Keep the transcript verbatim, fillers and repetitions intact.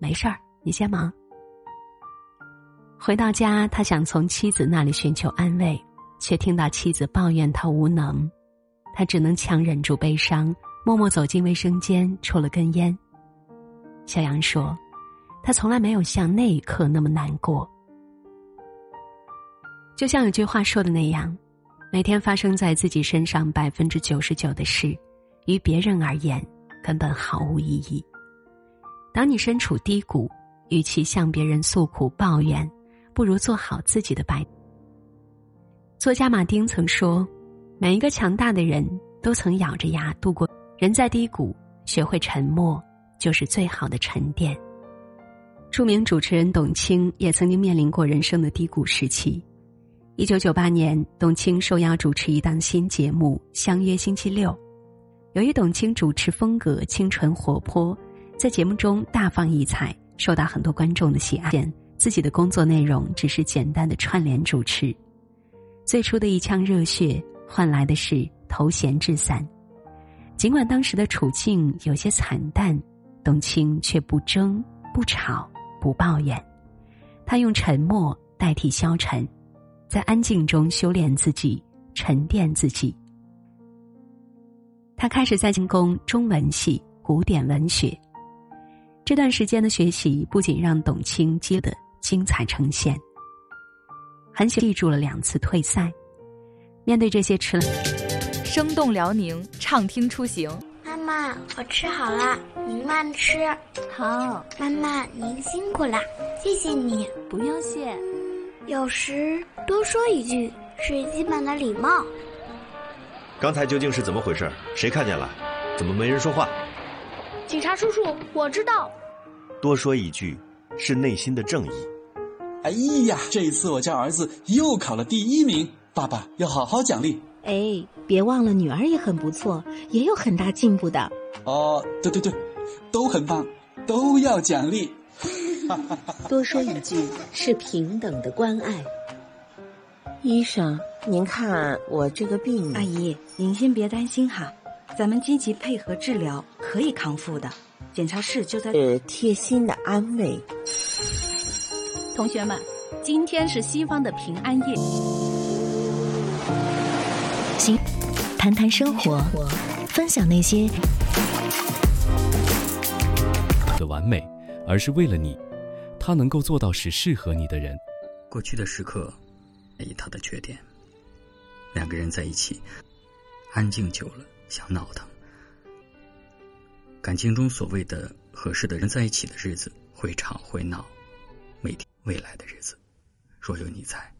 没事儿，你先忙。回到家，他想从妻子那里寻求安慰，却听到妻子抱怨他无能，他只能强忍住悲伤，默默走进卫生间抽了根烟。小杨说，他从来没有像那一刻那么难过。就像有句话说的那样，每天发生在自己身上百分之九十九的事，于别人而言根本毫无意义。当你身处低谷，与其向别人诉苦抱怨，不如做好自己的白。作家马丁曾说，每一个强大的人都曾咬着牙度过，人在低谷学会沉默，就是最好的沉淀。著名主持人董卿也曾经面临过人生的低谷时期。一九九八年，董卿受邀主持一档新节目《相约星期六》。由于董卿主持风格清纯活泼，在节目中大放异彩，受到很多观众的喜爱。自己的工作内容只是简单的串联主持，最初的一腔热血换来的是头衔制散。尽管当时的处境有些惨淡，董卿却不争不吵不抱怨，她用沉默代替消沉，在安静中修炼自己，沉淀自己。她开始在精攻中文系古典文学，这段时间的学习不仅让董卿接的精彩呈现，很记住了两次退赛。面对这些吃生动辽宁，畅听出行。 妈妈，我吃好了，您慢吃。 好， 妈妈您辛苦了，谢谢你。 不用谢。 有时多说一句是基本的礼貌。 刚才究竟是怎么回事？谁看见了？怎么没人说话？ 警察叔叔，我知道。 多说一句是内心的正义。 哎呀，这一次我家儿子又考了第一名，爸爸要好好奖励。 哎，别忘了女儿也很不错，也有很大进步的。 哦，对对对，都很棒，都要奖励。 多说一句是平等的关爱。 医生，您看我这个病…… 阿姨，您先别担心哈，咱们积极配合治疗，可以康复的。检查室就在…… 是贴心的安慰。 同学们，今天是西方的平安夜。 行，谈谈生活，分享那些的完美，而是为了你，他能够做到使适合你的人。 过去的时刻，以他的缺点，两个人在一起，安静久了想闹腾。感情中所谓的合适的人在一起的日子，会吵会闹，每天未来的日子，若有你在，